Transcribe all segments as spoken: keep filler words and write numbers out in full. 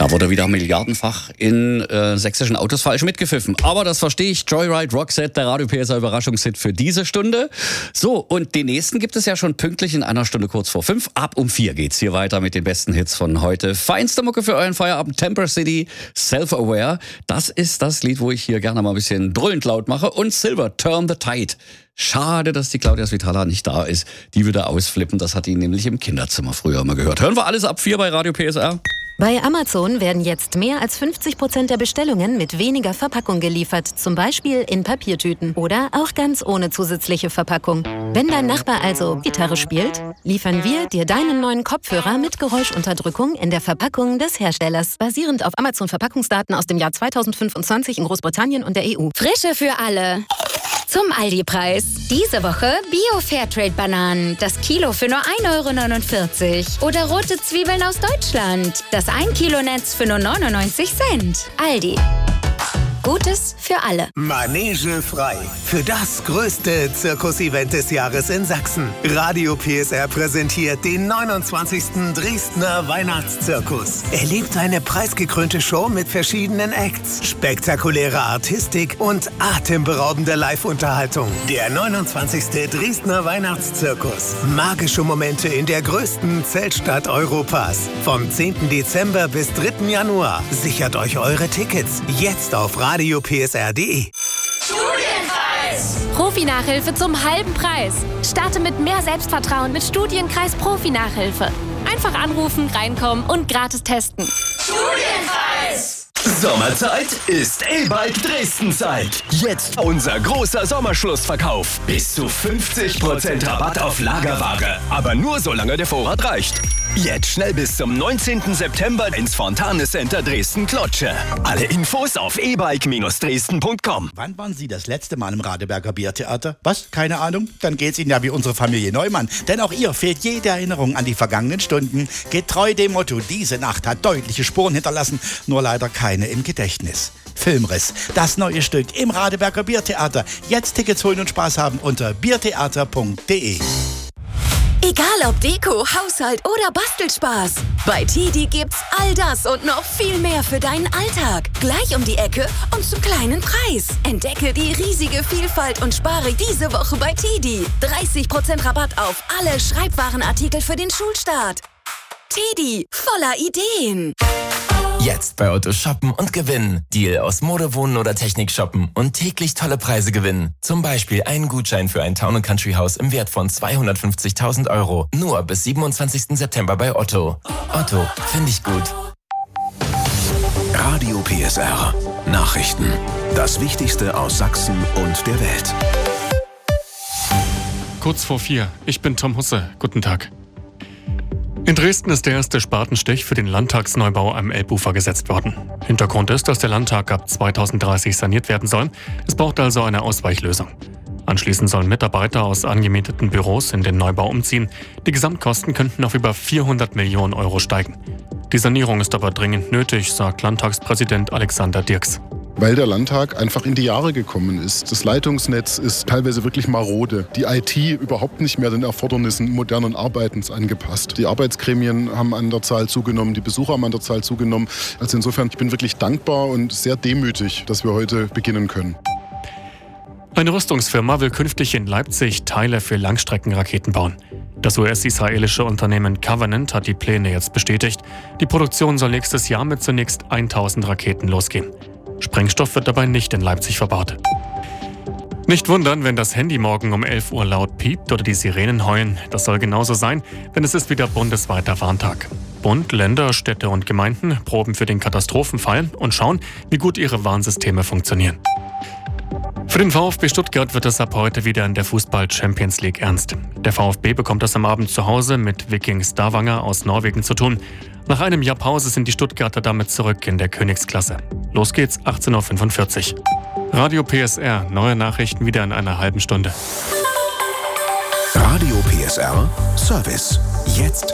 Da wurde wieder milliardenfach in äh, sächsischen Autos falsch mitgepfiffen. Aber das verstehe ich. Joyride Roxette, der Radio P S R Überraschungshit für diese Stunde. So, und den nächsten gibt es ja schon pünktlich in einer Stunde kurz vor fünf. Ab um vier geht's hier weiter mit den besten Hits von heute. Feinste Mucke für euren Feierabend. Temper City, Self-Aware. Das ist das Lied, wo ich hier gerne mal ein bisschen brüllend laut mache. Und Silver, Turn the Tide. Schade, dass die Claudia Svitala nicht da ist. Die würde ausflippen. Das hat die nämlich im Kinderzimmer früher immer gehört. Hören wir alles ab vier bei Radio P S R. Bei Amazon werden jetzt mehr als fünfzig Prozent der Bestellungen mit weniger Verpackung geliefert. Zum Beispiel in Papiertüten oder auch ganz ohne zusätzliche Verpackung. Wenn dein Nachbar also Gitarre spielt, liefern wir dir deinen neuen Kopfhörer mit Geräuschunterdrückung in der Verpackung des Herstellers. Basierend auf Amazon-Verpackungsdaten aus dem Jahr zweitausendfünfundzwanzig in Großbritannien und der E U. Frische für alle. Zum Aldi-Preis. Diese Woche Bio-Fairtrade-Bananen. Das Kilo für nur ein Euro neunundvierzig. Oder rote Zwiebeln aus Deutschland. Das ein Kilo Netz für nur neunundneunzig Cent. Aldi. Gutes für alle. Manege frei. Für das größte Zirkus-Event des Jahres in Sachsen. Radio P S R präsentiert den neunundzwanzigsten Dresdner Weihnachtszirkus. Erlebt eine preisgekrönte Show mit verschiedenen Acts, spektakuläre Artistik und atemberaubende Live-Unterhaltung. Der neunundzwanzigste Dresdner Weihnachtszirkus. Magische Momente in der größten Zeltstadt Europas. Vom zehnten Dezember bis dritten Januar. Sichert euch eure Tickets jetzt auf radio p s r punkt d e. Studienkreis! Profi-Nachhilfe zum halben Preis. Starte mit mehr Selbstvertrauen mit Studienkreis Profi-Nachhilfe. Einfach anrufen, reinkommen und gratis testen. Studienkreis! Sommerzeit ist E-Bike Dresden-Zeit. Jetzt unser großer Sommerschlussverkauf. Bis zu fünfzig Prozent Rabatt auf Lagerware. Aber nur solange der Vorrat reicht. Jetzt schnell bis zum neunzehnten September ins Fontane Center Dresden-Klotsche. Alle Infos auf e bike dresden punkt com. Wann waren Sie das letzte Mal im Radeberger Biertheater? Was? Keine Ahnung? Dann geht's Ihnen ja wie unsere Familie Neumann. Denn auch ihr fehlt jede Erinnerung an die vergangenen Stunden. Getreu dem Motto, diese Nacht hat deutliche Spuren hinterlassen, nur leider keine im Gedächtnis. Filmriss, das neue Stück im Radeberger Biertheater. Jetzt Tickets holen und Spaß haben unter biertheater punkt d e. Egal ob Deko, Haushalt oder Bastelspaß. Bei Tedi gibt's all das und noch viel mehr für deinen Alltag. Gleich um die Ecke und zum kleinen Preis. Entdecke die riesige Vielfalt und spare diese Woche bei Tedi. dreißig Prozent Rabatt auf alle Schreibwarenartikel für den Schulstart. Tedi, voller Ideen. Jetzt bei Otto shoppen und gewinnen. Deal aus Mode, Wohnen oder Technik shoppen und täglich tolle Preise gewinnen. Zum Beispiel einen Gutschein für ein Town- und Country-Haus im Wert von zweihundertfünfzigtausend Euro. Nur bis siebenundzwanzigsten September bei Otto. Otto, finde ich gut. Radio P S R. Nachrichten. Das Wichtigste aus Sachsen und der Welt. Kurz vor vier. Ich bin Tom Husse. Guten Tag. In Dresden ist der erste Spatenstich für den Landtagsneubau am Elbufer gesetzt worden. Hintergrund ist, dass der Landtag ab zweitausenddreißig saniert werden soll. Es braucht also eine Ausweichlösung. Anschließend sollen Mitarbeiter aus angemieteten Büros in den Neubau umziehen. Die Gesamtkosten könnten auf über vierhundert Millionen Euro steigen. Die Sanierung ist aber dringend nötig, sagt Landtagspräsident Alexander Dirks. Weil der Landtag einfach in die Jahre gekommen ist. Das Leitungsnetz ist teilweise wirklich marode. Die I T überhaupt nicht mehr den Erfordernissen modernen Arbeitens angepasst. Die Arbeitsgremien haben an der Zahl zugenommen, die Besucher haben an der Zahl zugenommen. Also insofern, ich bin wirklich dankbar und sehr demütig, dass wir heute beginnen können. Eine Rüstungsfirma will künftig in Leipzig Teile für Langstreckenraketen bauen. Das U S-israelische Unternehmen Covenant hat die Pläne jetzt bestätigt. Die Produktion soll nächstes Jahr mit zunächst tausend Raketen losgehen. Sprengstoff wird dabei nicht in Leipzig verbaut. Nicht wundern, wenn das Handy morgen um elf Uhr laut piept oder die Sirenen heulen. Das soll genauso sein, denn es ist wieder bundesweiter Warntag. Bund, Länder, Städte und Gemeinden proben für den Katastrophenfall und schauen, wie gut ihre Warnsysteme funktionieren. Für den VfB Stuttgart wird es ab heute wieder in der Fußball-Champions League ernst. Der VfB bekommt es am Abend zu Hause mit Viking Stavanger aus Norwegen zu tun. Nach einem Jahr Pause sind die Stuttgarter damit zurück in der Königsklasse. Los geht's, achtzehn Uhr fünfundvierzig. Radio P S R, neue Nachrichten wieder in einer halben Stunde. Radio P S R, Service. Jetzt das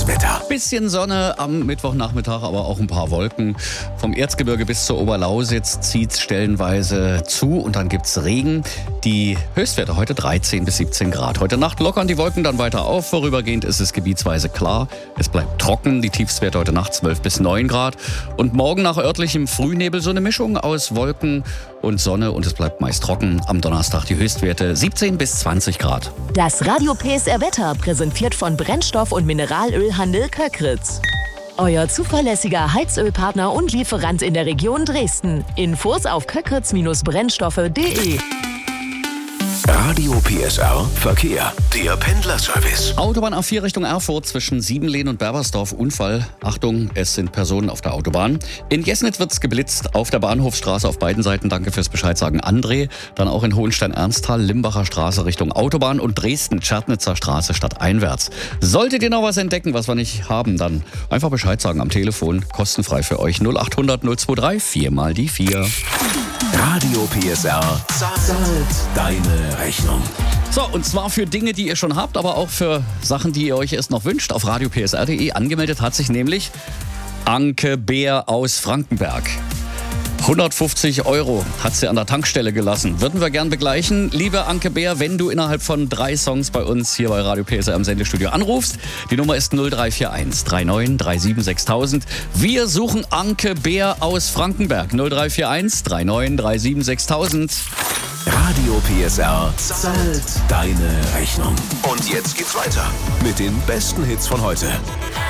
das Wetter. Bisschen Sonne am Mittwochnachmittag, aber auch ein paar Wolken. Vom Erzgebirge bis zur Oberlausitz zieht es stellenweise zu und dann gibt es Regen. Die Höchstwerte heute dreizehn bis siebzehn Grad. Heute Nacht lockern die Wolken dann weiter auf. Vorübergehend ist es gebietsweise klar. Es bleibt trocken. Die Tiefstwerte heute Nacht zwölf bis neun Grad. Und morgen nach örtlichem Frühnebel so eine Mischung aus Wolken und Sonne und es bleibt meist trocken. Am Donnerstag die Höchstwerte siebzehn bis zwanzig Grad. Das Radio P S R Wetter präsentiert von Brennstoff- und Mineralölhandel Köckritz. Euer zuverlässiger Heizölpartner und Lieferant in der Region Dresden. Infos auf köckritz Brennstoffe punkt de. Radio P S R Verkehr. Der Pendlerservice. Autobahn A vier Richtung Erfurt zwischen Siebenlehn und Berbersdorf. Unfall. Achtung, es sind Personen auf der Autobahn. In Jesnitz wird's geblitzt. Auf der Bahnhofsstraße auf beiden Seiten. Danke fürs Bescheid sagen, André. Dann auch in Hohenstein-Ernsthal, Limbacher Straße Richtung Autobahn und Dresden, Tschernitzer Straße stadteinwärts. Solltet ihr noch was entdecken, was wir nicht haben, dann einfach Bescheid sagen am Telefon. Kostenfrei für euch. null acht hundert null zwei drei vier mal die vier. Radio P S R zahlt deine Rechnung. So, und zwar für Dinge, die ihr schon habt, aber auch für Sachen, die ihr euch erst noch wünscht. Auf radio p s r punkt de angemeldet hat sich nämlich Anke Beer aus Frankenberg. hundertfünfzig Euro hat sie an der Tankstelle gelassen. Würden wir gern begleichen. Liebe Anke Beer, wenn du innerhalb von drei Songs bei uns hier bei Radio P S R im Sendestudio anrufst, die Nummer ist null drei vier eins drei neun drei sieben sechstausend. Wir suchen Anke Beer aus Frankenberg. null drei vier eins drei neun drei sieben sechstausend. Radio P S R zahlt deine Rechnung. Und jetzt geht's weiter mit den besten Hits von heute.